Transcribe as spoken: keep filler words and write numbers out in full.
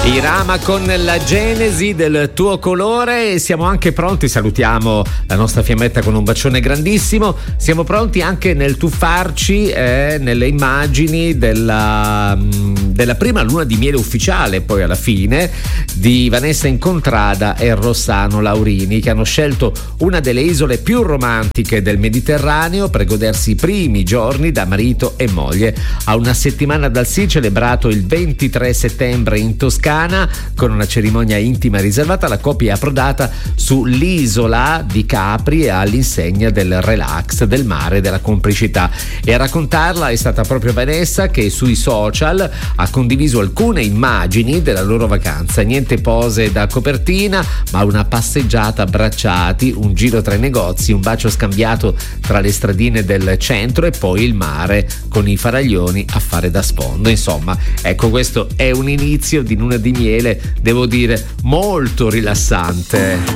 Irama con la genesi del tuo colore, e siamo anche pronti, salutiamo la nostra Fiammetta con un bacione grandissimo, siamo pronti anche nel tuffarci eh, nelle immagini della, della prima luna di miele ufficiale poi alla fine di Vanessa Incontrada e Rossano Laurini, che hanno scelto una delle isole più romantiche del Mediterraneo per godersi i primi giorni da marito e moglie. A una settimana dal sì, celebrato il ventitré settembre in Toscana con una cerimonia intima riservata, la coppia è approdata sull'isola di Capri all'insegna del relax, del mare e della complicità, e a raccontarla è stata proprio Vanessa, che sui social ha condiviso alcune immagini della loro vacanza. Niente pose da copertina, ma una passeggiata abbracciati, un giro tra i negozi, un bacio scambiato tra le stradine del centro e poi il mare con i faraglioni a fare da sfondo. Insomma, ecco, questo è un inizio di luna di miele, devo dire, molto rilassante.